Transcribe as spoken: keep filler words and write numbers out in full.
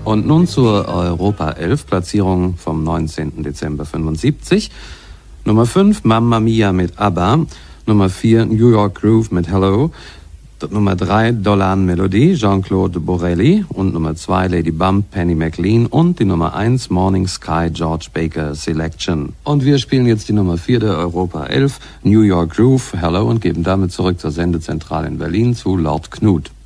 Und nun zur Europa elf Platzierung vom neunzehnten Dezember fünfundsiebzig. Nummer fünf, Mamma Mia mit ABBA. Nummer vier, New York Groove mit Hello. Nummer drei, Dolan Melodie, Jean-Claude Borelli. Und Nummer zwei, Lady Bump, Penny McLean. Und die Nummer eins, Morning Sky, George Baker Selection. Und wir spielen jetzt die Nummer vier der Europa elf, New York Groove, Hello, und geben damit zurück zur Sendezentrale in Berlin zu Lord Knut.